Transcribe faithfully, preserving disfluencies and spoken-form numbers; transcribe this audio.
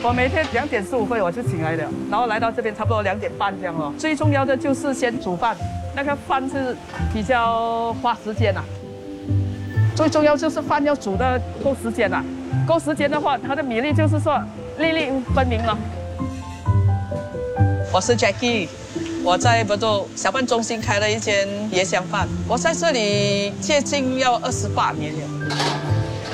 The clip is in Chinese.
我每天两点十五分我就醒来了，然后来到这边差不多两点半这样咯。最重要的就是先煮饭，那个饭是比较花时间啊。最重要就是饭要煮的够时间啊，够时间的话，它的米粒就是说粒粒分明了。我是 Jackie， 我在博多小贩中心开了一间椰香饭，我在这里接近要二十八年了。